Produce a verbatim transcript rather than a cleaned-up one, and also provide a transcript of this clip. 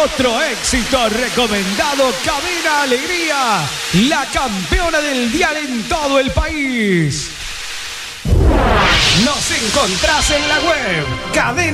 Otro éxito recomendado, Cadena Alegría, la campeona del dial en todo el país. Nos encontrás en la web Cadena